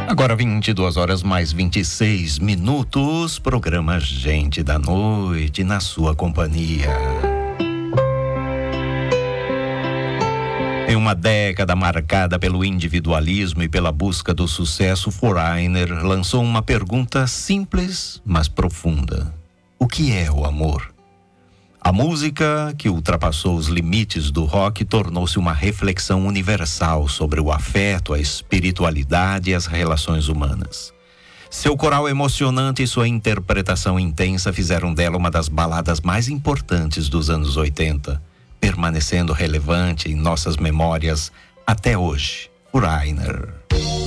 Agora 22 horas mais 26 minutos, programa Gente da Noite, na sua companhia. Em uma década marcada pelo individualismo e pela busca do sucesso, Foreigner lançou uma pergunta simples, mas profunda. O que é o amor? A música, que ultrapassou os limites do rock, tornou-se uma reflexão universal sobre o afeto, a espiritualidade e as relações humanas. Seu coral emocionante e sua interpretação intensa fizeram dela uma das baladas mais importantes dos anos 80, permanecendo relevante em nossas memórias até hoje. Foreigner.